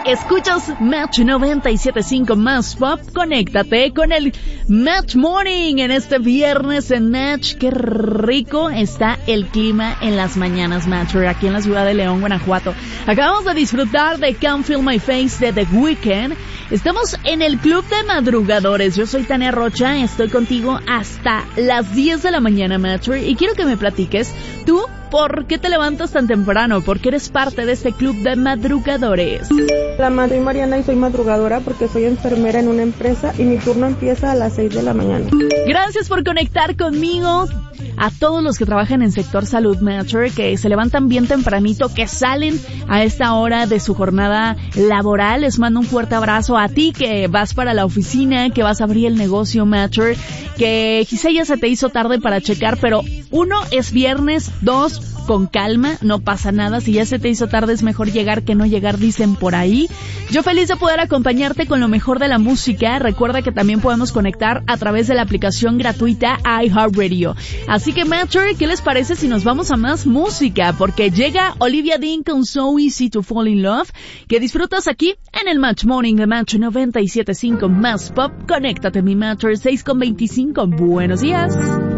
Escuchas Match 97.5 Más Pop. Conéctate con el Match Morning en este viernes en Match. Qué rico está el clima en las mañanas, Matcher, aquí en la ciudad de León, Guanajuato. Acabamos de disfrutar de Can't Feel My Face de The Weeknd. Estamos en el Club de Madrugadores. Yo soy Tania Rocha, estoy contigo hasta las 10 de la mañana, Matcher, y quiero que me platiques, tú, ¿por qué te levantas tan temprano? ¿Por qué eres parte de este Club de Madrugadores? Hola, soy Mariana y soy madrugadora porque soy enfermera en una empresa y mi turno empieza a las 6 de la mañana. Gracias por conectar conmigo. A todos los que trabajan en sector salud, Matcher, que se levantan bien tempranito, que salen a esta hora de su jornada laboral, les mando un fuerte abrazo. A ti que vas para la oficina, que vas a abrir el negocio, Matcher, que quizá ya se te hizo tarde para checar, pero 1, es viernes, 2, con calma, no pasa nada. Si ya se te hizo tarde, es mejor llegar que no llegar, dicen por ahí. Yo feliz de poder acompañarte con lo mejor de la música. Recuerda que también podemos conectar a través de la aplicación gratuita iHeartRadio. Así que, Matcher, ¿qué les parece si nos vamos a más música? Porque llega Olivia Dean con So Easy to Fall in Love, que disfrutas aquí en el Match Morning de Match 97.5 Más Pop. Conéctate, mi Matcher, 6:25. Buenos días.